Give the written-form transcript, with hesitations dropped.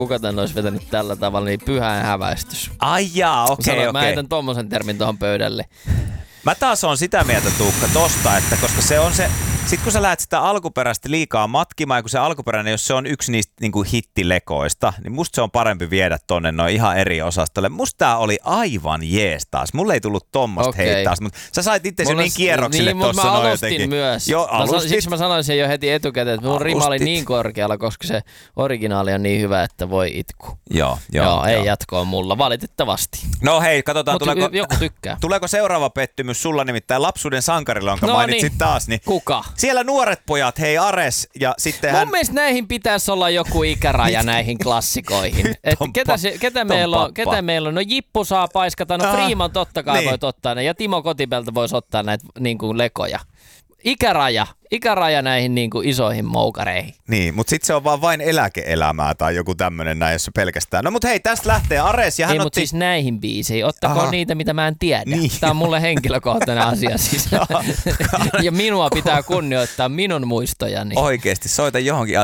kuka tän olisi vetänyt tällä tavalla, niin pyhään häväistys. Ai jaa, okei. Mä heitän tommosen termin tuohon pöydälle. Mä taas on sitä mieltä, Tuukka, tosta, että koska se on se, sit kun sä lähdet sitä alkuperäistä liikaa matkimaan, ja kun se alkuperäinen, jos se on yksi niistä niinku hittilekoista, niin musta se on parempi viedä tonne noin ihan eri osastolle. Musta tää oli aivan jees taas. Mulle ei tullut tommosta heittää, mutta sä sait itse jo niin kierroksille tossa noin jotenkin. Niin, mutta mä alustin myös. Joo, Siksi mä sanoin sen jo heti etukäteen, että mun rima oli niin korkealla, koska se originaali on niin hyvä, että voi itku. Joo, ei jatkoa mulla, valitettavasti. No hei, katsotaan, joku tykkää. Tuleeko seuraava pettymys sulla, nimittäin Lapsuuden sankarilla, jonka mainitsit taas. Niin kuka? Siellä nuoret pojat, hei Ares, ja sitten mun mielestä näihin pitäisi olla joku ikäraja näihin klassikoihin. Ketä meillä on? No Jippu saa paiskata, no Freeman totta kai voi ottaa ne, ja Timo Kotipelto voisi ottaa näitä niin kuin lekoja. Ikäraja näihin niin kuin isoihin moukareihin. Niin, mutta sitten se on vain eläke-elämää tai joku tämmöinen näin, jos se pelkästään. No mut hei, tästä lähtee Ares ja hän mutta siis näihin biiseihin. Ottakoon niitä, mitä mä en tiedä. Niin. Tämä on mulle henkilökohtainen asia siis. Ja minua pitää kunnioittaa minun muistojani. Oikeesti, soita johonkin